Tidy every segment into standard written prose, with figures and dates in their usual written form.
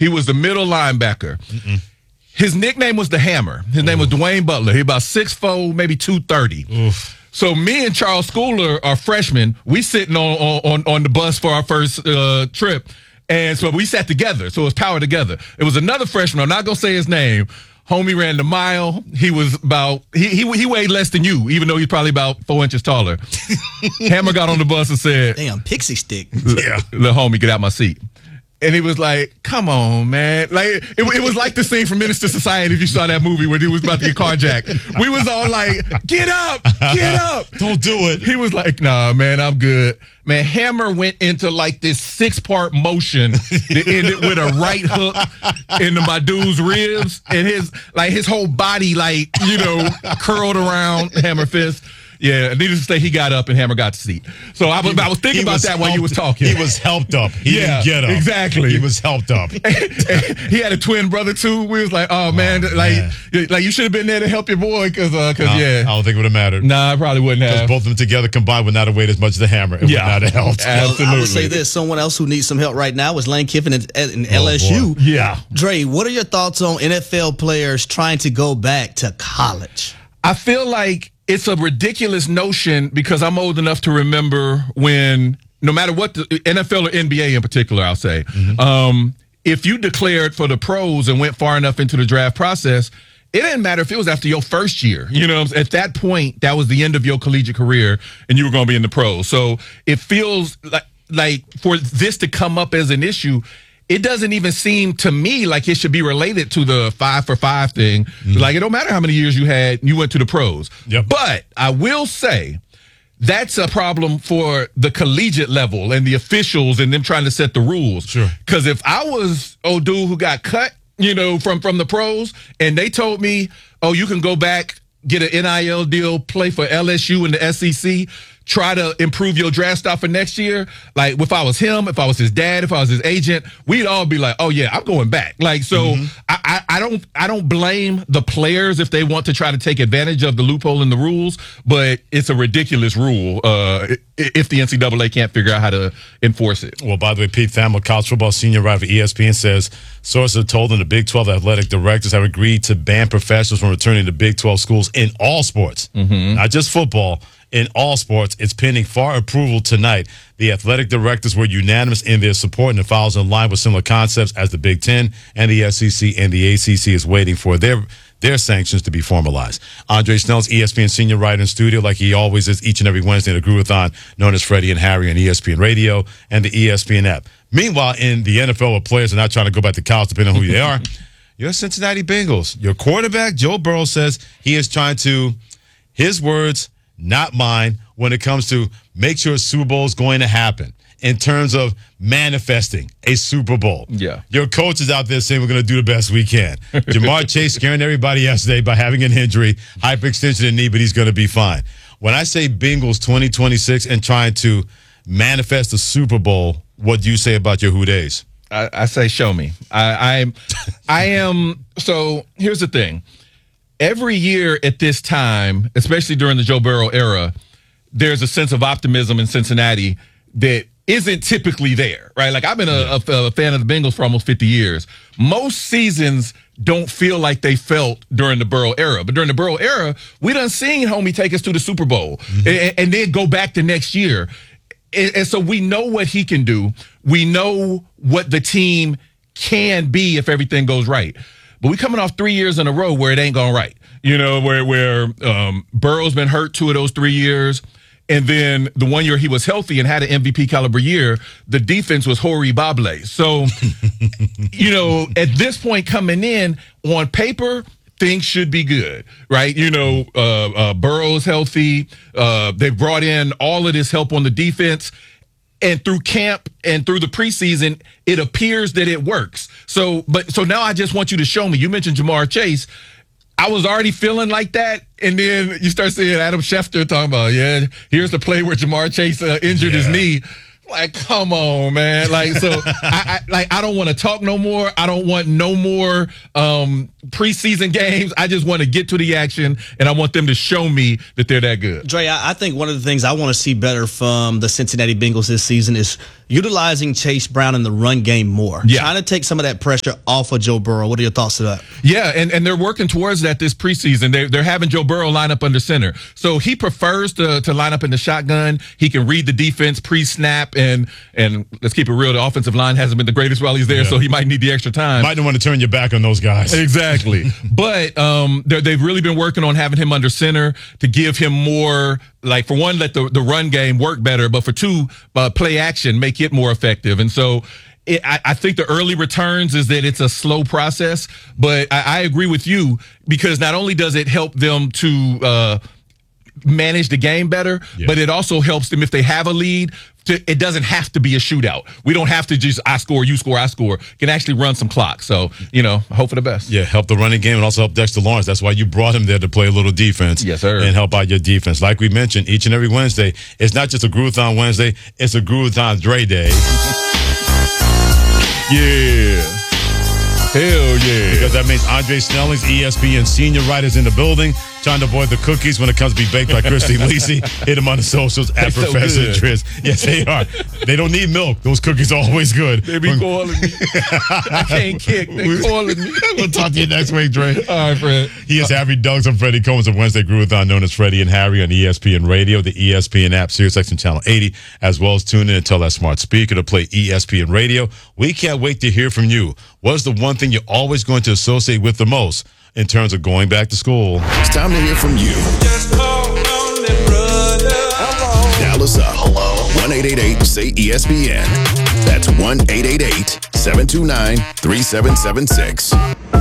He was the middle linebacker. His nickname was the Hammer. His name was Dwayne Butler. He about 6'4", maybe 230. Oof. So me and Charles Schooler are freshmen. We sitting on the bus for our first trip. And so we sat together. So it was power together. It was another freshman. I'm not going to say his name. Homie ran the mile. He was about, he weighed less than you, even though he's probably about 4 inches taller. Hammer got on the bus and said, damn, pixie stick. Yeah. The homie, get out my seat. And he was like, come on, man. Like, it was like the scene from Minister Society if you saw that movie where he was about to get carjacked. We was all like, get up. Don't do it. He was like, nah, man, I'm good. Man, Hammer went into like this 6-part motion that ended with a right hook into my dude's ribs and his whole body curled around Hammer fist. Yeah, needless to say, he got up and Hammer got the seat. So I was thinking about that while you was talking. He was helped up. He didn't get up. Exactly. He was helped up. He had a twin brother too. We was like, oh man, you should have been there to help your boy, because I don't think it would have mattered. Nah, I probably wouldn't have. Because both of them together combined would not have weighed as much as the Hammer. It would not have helped. Absolutely. Well, I would say this: someone else who needs some help right now is Lane Kiffin in LSU. Boy. Yeah. Dre, what are your thoughts on NFL players trying to go back to college? I feel like it's a ridiculous notion, because I'm old enough to remember when, no matter what, the NFL or NBA in particular, I'll say, if you declared for the pros and went far enough into the draft process, it didn't matter if it was after your first year. At that point, that was the end of your collegiate career and you were going to be in the pros. So it feels like for this to come up as an issue, it doesn't even seem to me like it should be related to the 5-for-5 thing. Like, it don't matter how many years you had, you went to the pros. Yep. But I will say that's a problem for the collegiate level and the officials and them trying to set the rules. Sure. Because if I was old dude who got cut, from the pros, and they told me, oh, you can go back, get an NIL deal, play for LSU and the SEC, try to improve your draft stock for next year. Like, if I was him, if I was his dad, if I was his agent, we'd all be like, oh yeah, I'm going back. Like, so I don't blame the players if they want to try to take advantage of the loophole in the rules, but it's a ridiculous rule if the NCAA can't figure out how to enforce it. Well, by the way, Pete Thamel, college football senior writer for ESPN, says sources have told him the Big 12 athletic directors have agreed to ban professionals from returning to Big 12 schools in all sports, not just football. In all sports, it's pending FAR approval tonight. The athletic directors were unanimous in their support, and it follows in line with similar concepts as the Big Ten and the SEC, and the ACC is waiting for their sanctions to be formalized. Andre Snell's ESPN senior writer in studio, like he always is each and every Wednesday, in a Groovathon known as Freddie and Harry on ESPN Radio and the ESPN app. Meanwhile, in the NFL, where players are not trying to go back to college, depending on who they are, your Cincinnati Bengals, your quarterback, Joe Burrow, says he is trying to, his words, not mine, when it comes to make sure a Super Bowl is going to happen in terms of manifesting a Super Bowl. Yeah. Your coach is out there saying we're going to do the best we can. Jamar Chase scaring everybody yesterday by having an injury, hyperextension of knee, but he's going to be fine. When I say Bengals 2026 and trying to manifest a Super Bowl, what do you say about your Who Days? I say show me. I am. So here's the thing. Every year at this time, especially during the Joe Burrow era, there's a sense of optimism in Cincinnati that isn't typically there, right? Like, I've been a fan of the Bengals for almost 50 years. Most seasons don't feel like they felt during the Burrow era. But during the Burrow era, we done seen homie take us to the Super Bowl and then go back the next year. And so we know what he can do. We know what the team can be if everything goes right. But we coming off 3 years in a row where it ain't gone right. Where Burrow's been hurt 2 of those 3 years. And then the 1 year he was healthy and had an MVP caliber year, the defense was horrible. So, at this point coming in, on paper, things should be good, right? Burrow's healthy. They brought in all of this help on the defense. And through camp and through the preseason, it appears that it works. So now I just want you to show me. You mentioned Jamar Chase. I was already feeling like that, and then you start seeing Adam Schefter talking about, here's the play where Jamar Chase injured his knee. Like, come on, man. Like, so I don't want to talk no more. I don't want no more preseason games. I just want to get to the action, and I want them to show me that they're that good. Dre, I think one of the things I want to see better from the Cincinnati Bengals this season is utilizing Chase Brown in the run game more. Yeah. Trying to take some of that pressure off of Joe Burrow. What are your thoughts to that? Yeah, and they're working towards that this preseason. They're having Joe Burrow line up under center. So he prefers to line up in the shotgun. He can read the defense pre-snap, and let's keep it real, the offensive line hasn't been the greatest while he's there, so he might need the extra time. Might want to turn your back on those guys. Exactly. But they've really been working on having him under center to give him more, like, for one, let the run game work better, but for two, play action, make it more effective. And so I think the early returns is that it's a slow process, but I agree with you, because not only does it help them to manage the game better, but it also helps them, if they have a lead, it doesn't have to be a shootout. We don't have to just I score, you score, I score. Can actually run some clock. So, hope for the best. Yeah, help the running game and also help Dexter Lawrence. That's why you brought him there, to play a little defense. Yes, sir. And help out your defense. Like we mentioned, each and every Wednesday, it's not just a Groovathon Wednesday, it's a Groovathon Dre Day. Yeah. Hell yeah. Because that means Andre Snelling's ESPN senior writers in the building, trying to avoid the cookies when it comes to be baked by Christy Lisi. Hit them on the socials at They're Professor so Driz. Yes, they are. They don't need milk. Those cookies are always good. They be calling me. I can't kick. They calling me. We'll talk to you next week, Dre. All right, Fred. He is Harry Douglas and Freddie Combs of Wednesday Groovathon, known as Freddie and Harry on ESPN Radio, the ESPN app, SiriusXM Channel 80, as well as tune in and tell that smart speaker to play ESPN Radio. We can't wait to hear from you. What is the one thing you're always going to associate with the most in terms of going back to school? It's time to hear from you. Just call on them, brother. Dial us up. Hello. 1-888-SAY-ESPN. That's 1-888-729-3776.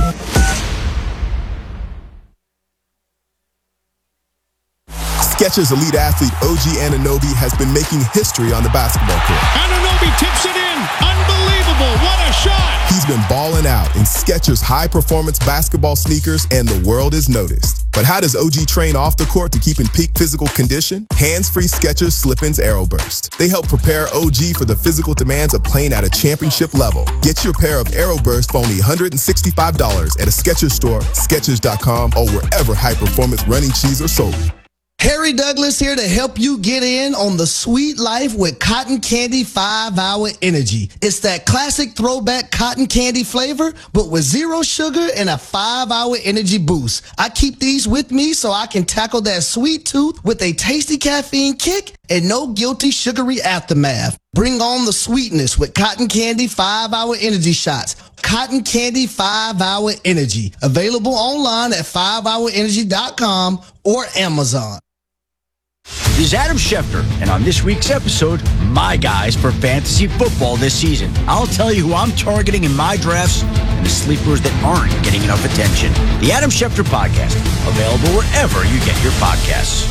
Skechers elite athlete OG Anunoby has been making history on the basketball court. Anunoby tips it in. Unbelievable. What a shot. He's been balling out in Skechers high-performance basketball sneakers, and the world has noticed. But how does OG train off the court to keep in peak physical condition? Hands-free Skechers Slip-ins Aeroburst. They help prepare OG for the physical demands of playing at a championship level. Get your pair of Aeroburst for only $165 at a Skechers store, Skechers.com, or wherever high-performance running shoes are sold. Harry Douglas here to help you get in on the sweet life with Cotton Candy 5-Hour Energy. It's that classic throwback cotton candy flavor, but with zero sugar and a 5-hour energy boost. I keep these with me so I can tackle that sweet tooth with a tasty caffeine kick and no guilty sugary aftermath. Bring on the sweetness with Cotton Candy 5-Hour Energy Shots. Cotton Candy 5-Hour Energy. Available online at 5hourenergy.com or Amazon. This is Adam Schefter, and on this week's episode, my guys for fantasy football this season. I'll tell you who I'm targeting in my drafts and the sleepers that aren't getting enough attention. The Adam Schefter Podcast, available wherever you get your podcasts.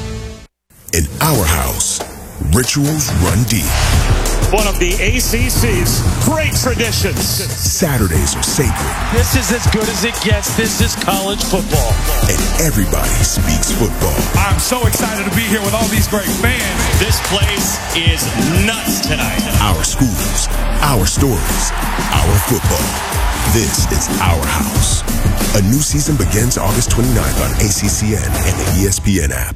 In our house, rituals run deep. One of the ACC's great traditions. Saturdays are sacred. This is as good as it gets. This is college football. And everybody speaks football. I'm so excited to be here with all these great fans. This place is nuts tonight. Our schools, our stories, our football. This is our house. A new season begins August 29th on ACCN and the ESPN app.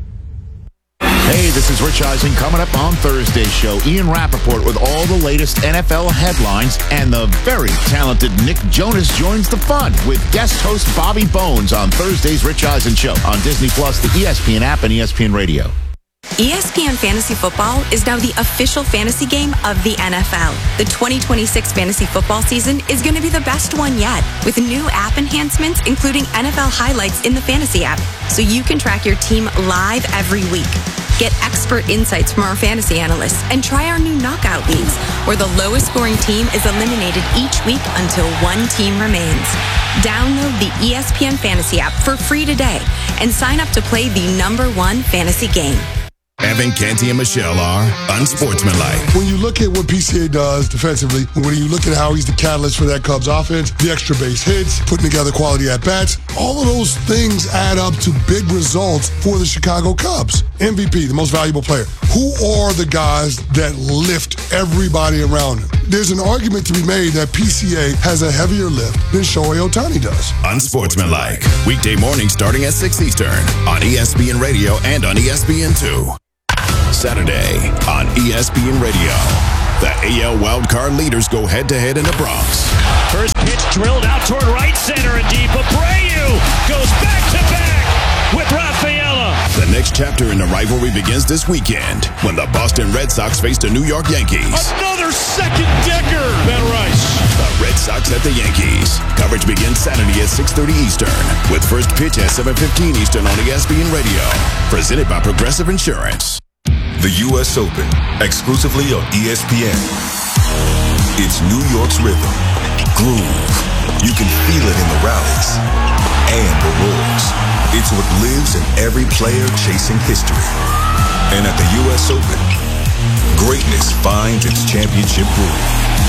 Hey, this is Rich Eisen coming up on Thursday's show. Ian Rappaport with all the latest NFL headlines, and the very talented Nick Jonas joins the fun with guest host Bobby Bones on Thursday's Rich Eisen Show on Disney Plus, the ESPN app, and ESPN Radio. ESPN Fantasy Football is now the official fantasy game of the NFL. The 2026 fantasy football season is going to be the best one yet, with new app enhancements, including NFL highlights in the fantasy app, so you can track your team live every week. Get expert insights from our fantasy analysts and try our new knockout leagues, where the lowest scoring team is eliminated each week until one team remains. Download the ESPN Fantasy app for free today and sign up to play the #1 fantasy game. Evan, Canty, and Michelle are unsportsmanlike. When you look at what PCA does defensively, when you look at how he's the catalyst for that Cubs offense, the extra base hits, putting together quality at-bats, all of those things add up to big results for the Chicago Cubs. MVP, the most valuable player. Who are the guys that lift everybody around him? There's an argument to be made that PCA has a heavier lift than Shohei Ohtani does. Unsportsmanlike. Weekday morning starting at 6 Eastern on ESPN Radio and on ESPN2. Saturday on ESPN Radio. The AL wildcard leaders go head-to-head in the Bronx. First pitch drilled out toward right center and deep. Abreu goes back-to-back with Rafaela. The next chapter in the rivalry begins this weekend when the Boston Red Sox face the New York Yankees. Another second-decker. Ben Rice. The Red Sox at the Yankees. Coverage begins Saturday at 6:30 Eastern with first pitch at 7:15 Eastern on ESPN Radio. Presented by Progressive Insurance. The U.S. Open, exclusively on ESPN. It's New York's rhythm, groove. You can feel it in the rallies and the roars. It's what lives in every player chasing history. And at the U.S. Open, greatness finds its championship groove.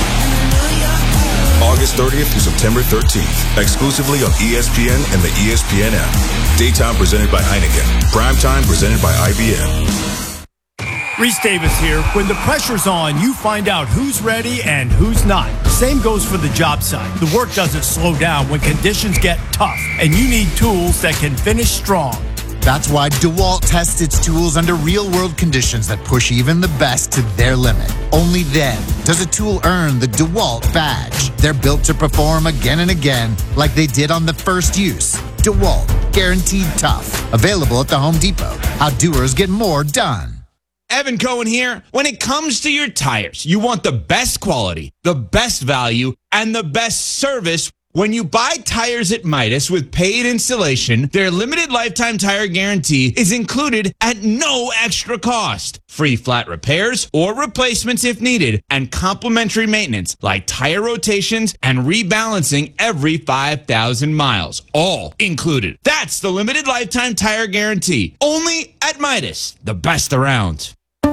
August 30th through September 13th, exclusively on ESPN and the ESPN app. Daytime presented by Heineken. Primetime presented by IBM. Reese Davis here. When the pressure's on, you find out who's ready and who's not. Same goes for the job site. The work doesn't slow down when conditions get tough, and you need tools that can finish strong. That's why DeWalt tests its tools under real-world conditions that push even the best to their limit. Only then does a tool earn the DeWalt badge. They're built to perform again and again, like they did on the first use. DeWalt, guaranteed tough. Available at the Home Depot. How doers get more done. Evan Cohen here. When it comes to your tires, you want the best quality, the best value, and the best service. When you buy tires at Midas with paid installation, their limited lifetime tire guarantee is included at no extra cost. Free flat repairs or replacements if needed, and complimentary maintenance like tire rotations and rebalancing every 5,000 miles. All included. That's the limited lifetime tire guarantee. Only at Midas, the best around.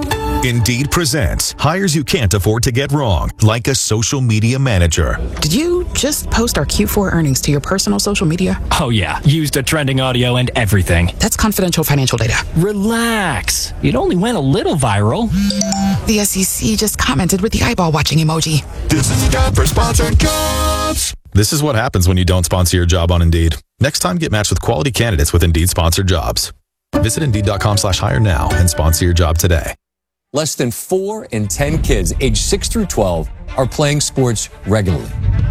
Indeed presents hires you can't afford to get wrong, like a social media manager. Did you just post our Q4 earnings to your personal social media? Oh yeah, used a trending audio and everything. That's confidential financial data. Relax. It only went a little viral. The SEC just commented with the eyeball watching emoji. This is time for sponsored jobs. This is what happens when you don't sponsor your job on Indeed. Next time, get matched with quality candidates with Indeed sponsored jobs. Visit Indeed.com/hire now and sponsor your job today. Less than 4 in 10 kids aged 6 through 12 are playing sports regularly.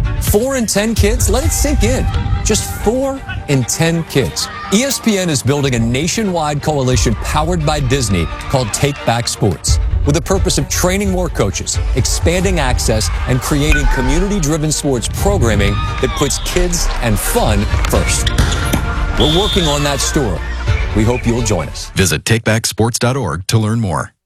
4 in 10 kids? Let it sink in. Just 4 in 10 kids. ESPN is building a nationwide coalition powered by Disney called Take Back Sports, with the purpose of training more coaches, expanding access, and creating community-driven sports programming that puts kids and fun first. We're working on that story. We hope you'll join us. Visit takebacksports.org to learn more.